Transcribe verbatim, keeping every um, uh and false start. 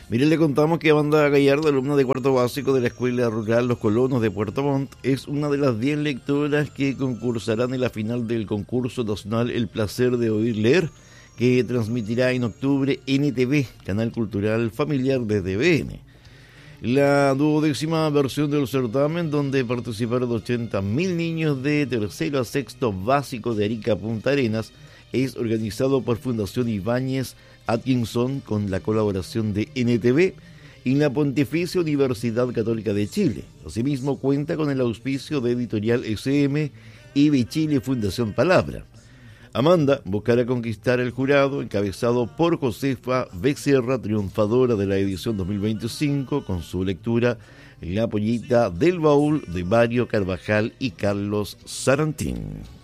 Mire, le contamos que Amanda Gallardo, alumna de cuarto básico de la Escuela Rural Los Colonos de Puerto Montt, es una de las diez lectoras que concursarán en la final del concurso nacional El Placer de Oír Leer, que transmitirá en octubre N T V, Canal Cultural Familiar de D V N. La duodécima versión del certamen, donde participaron ochenta mil niños de tercero a sexto básico de Arica Punta Arenas, es organizado por Fundación Ibáñez Atkinson con la colaboración de N T V y la Pontificia Universidad Católica de Chile. Asimismo, cuenta con el auspicio de Editorial S M y de Chile Fundación Palabra. Amanda buscará conquistar el jurado, encabezado por Josefa Becerra, triunfadora de la edición dos mil veinticinco, con su lectura La Pollita del Baúl de Mario Carvajal y Carlos Sarantín.